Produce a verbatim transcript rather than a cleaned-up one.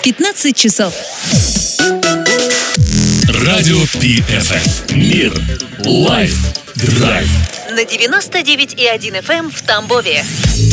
пятнадцать часов. Радио Пи Эф Эм. Мир. Лайф. Драйв. На девяносто девять и один эф эм в Тамбове.